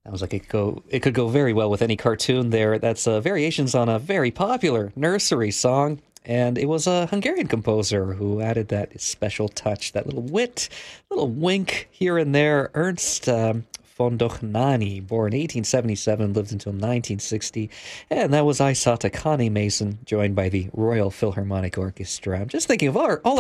Sounds like it could go very well with any cartoon there. That's variations on a very popular nursery song. And it was a Hungarian composer who added that special touch, that little wit, little wink here and there. Ernst von Dohnanyi, born 1877, lived until 1960. And that was Isata Kane Mason, joined by the Royal Philharmonic Orchestra. I'm just thinking of all